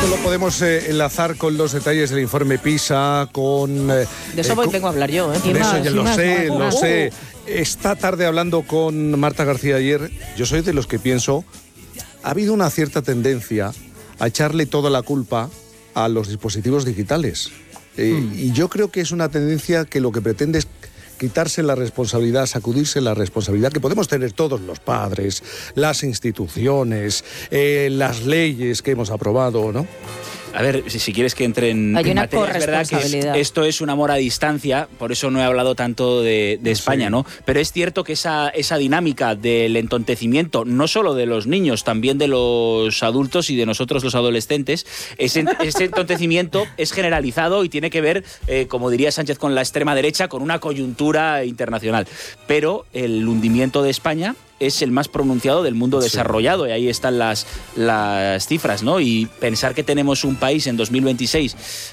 Esto lo podemos enlazar con los detalles del informe PISA, con... de eso vengo a hablar yo, ¿eh? De eso ya lo sé. Esta tarde hablando con Marta García ayer, yo soy de los que pienso, ha habido una cierta tendencia a echarle toda la culpa a los dispositivos digitales. Y yo creo que es una tendencia que lo que pretende es quitarse la responsabilidad, sacudirse la responsabilidad que podemos tener todos los padres, las instituciones, las leyes que hemos aprobado, ¿no? A ver, si quieres que entre en materia, es verdad que esto es un amor a distancia, por eso no he hablado tanto de España, ¿no? Pero es cierto que esa dinámica del entontecimiento, no solo de los niños, también de los adultos y de nosotros los adolescentes, ese entontecimiento es generalizado y tiene que ver, como diría Sánchez, con la extrema derecha, con una coyuntura internacional. Pero el hundimiento de España es el más pronunciado del mundo desarrollado, y ahí están las cifras, ¿no? Y pensar que tenemos un país en 2026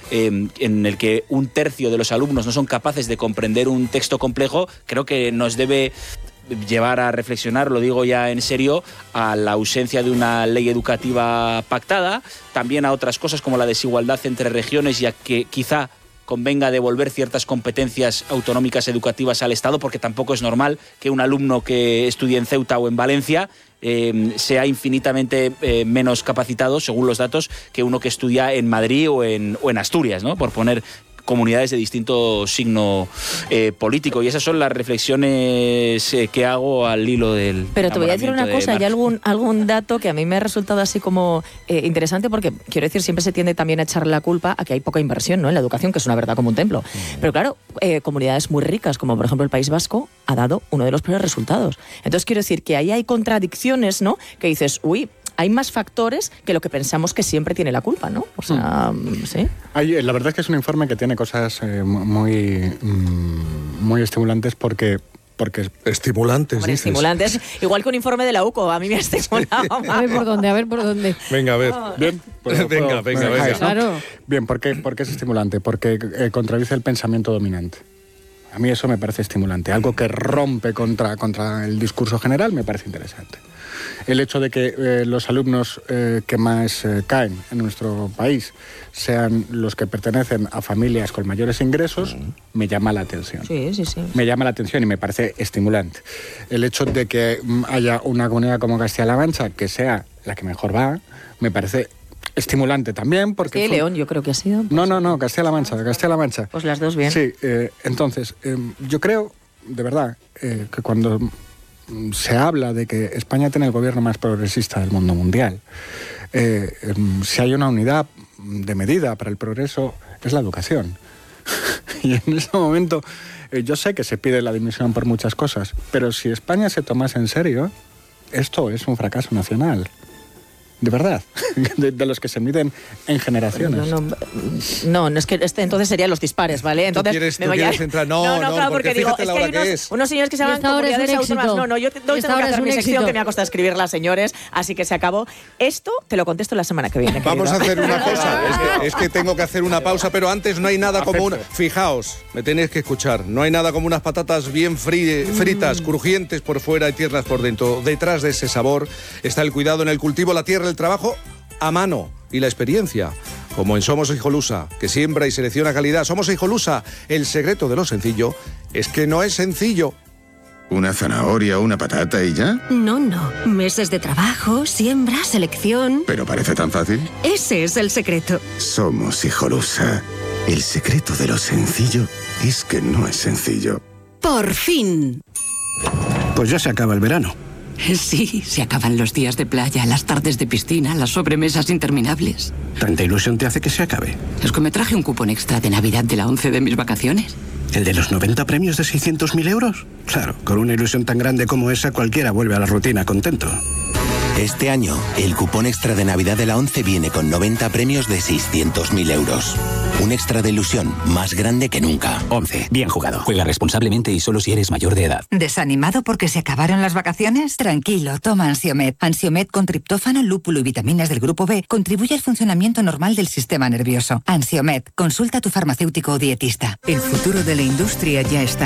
en el que un tercio de los alumnos no son capaces de comprender un texto complejo, creo que nos debe llevar a reflexionar, lo digo ya en serio, a la ausencia de una ley educativa pactada, también a otras cosas como la desigualdad entre regiones, y a que quizá convenga devolver ciertas competencias autonómicas educativas al Estado, porque tampoco es normal que un alumno que estudie en Ceuta o en Valencia sea infinitamente menos capacitado, según los datos, que uno que estudia en Madrid o en Asturias, ¿no? Por poner comunidades de distinto signo político. Y esas son las reflexiones que hago al hilo del... Pero te voy a decir una cosa, hay algún dato que a mí me ha resultado así como interesante, porque quiero decir, siempre se tiende también a echar la culpa a que hay poca inversión, ¿no?, en la educación, que es una verdad como un templo. Pero claro, comunidades muy ricas, como por ejemplo el País Vasco, ha dado uno de los peores resultados. Entonces quiero decir que ahí hay contradicciones, ¿no?, que dices, uy, hay más factores que lo que pensamos que siempre tiene la culpa, ¿no? O sea, sí. La verdad es que es un informe que tiene cosas muy estimulantes porque estimulantes, hombre, dices. Estimulantes, igual que un informe de la UCO, a mí me ha estimulado. A ver por dónde. Venga, a ver. Bien. Venga. Claro. Bien, ¿por qué es estimulante? Porque contradice el pensamiento dominante. A mí eso me parece estimulante. Algo que rompe contra el discurso general me parece interesante. El hecho de que los alumnos que más caen en nuestro país sean los que pertenecen a familias con mayores ingresos me llama la atención. Sí. Me llama la atención y me parece estimulante. El hecho de que haya una comunidad como Castilla-La Mancha que sea la que mejor va, me parece estimulante también, porque... Sí, León, yo creo que ha sido... No, Castilla-La Mancha. Pues las dos bien. Sí, entonces, yo creo, de verdad, que cuando se habla de que España tiene el gobierno más progresista del mundo mundial, si hay una unidad de medida para el progreso, es la educación. Y en ese momento, yo sé que se pide la dimisión por muchas cosas, pero si España se tomase en serio, esto es un fracaso nacional. De verdad, de los que se miden en generaciones. No, es que entonces serían los dispares, ¿vale? Entonces ¿Tú quieres entrar? No, claro, porque digo, es que hay unos señores que se llaman comunidades autónomas. No, yo tengo que hacer mi sección, que me ha costado escribirla, señores, así que se acabó. Esto te lo contesto la semana que viene. Vamos a hacer una cosa, es que tengo que hacer una pausa, pero antes no hay nada como fijaos, me tenéis que escuchar, no hay nada como unas patatas bien fritas, crujientes por fuera y tiernas por dentro. Detrás de ese sabor está el cuidado en el cultivo, la tierra, el trabajo a mano y la experiencia, como en Somos Hijolusa, que siembra y selecciona calidad. Somos Hijolusa, el secreto de lo sencillo es que no es sencillo. ¿Una zanahoria o una patata y ya? No. Meses de trabajo, siembra, selección... ¿Pero parece tan fácil? Ese es el secreto. Somos Hijolusa. El secreto de lo sencillo es que no es sencillo. ¡Por fin! Pues ya se acaba el verano. Sí, se acaban los días de playa, las tardes de piscina, las sobremesas interminables. ¿Tanta ilusión te hace que se acabe? Es que me traje un cupón extra de Navidad de la 11 de mis vacaciones. ¿El de los 90 premios de 600.000 euros? Claro, con una ilusión tan grande como esa, cualquiera vuelve a la rutina contento. Este año, el cupón extra de Navidad de la 11 viene con 90 premios de 600.000 euros. Un extra de ilusión más grande que nunca. 11. Bien jugado. Juega responsablemente y solo si eres mayor de edad. ¿Desanimado porque se acabaron las vacaciones? Tranquilo, toma Ansiomed. Ansiomed con triptófano, lúpulo y vitaminas del grupo B contribuye al funcionamiento normal del sistema nervioso. Ansiomed. Consulta a tu farmacéutico o dietista. El futuro de la industria ya está